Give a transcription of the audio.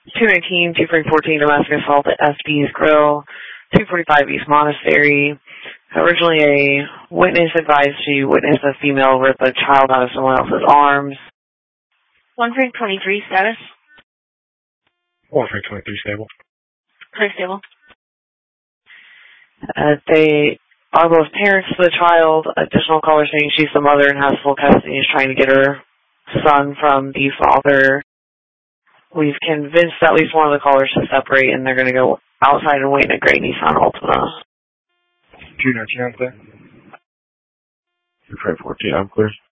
219, 214 domestic assault at SB's Grill, 245 East Monastery. Originally a witness advised she witnessed a female rip a child out of someone else's arms. 1323 status? 1323 stable. Pretty stable. They are both parents to the child. Additional caller saying she's the mother and has full custody and is trying to get her son from the father. We've convinced at least one of the callers to separate, and they're going to go outside and wait in a gray Nissan Altima. 219, I'm clear. 214, I'm clear.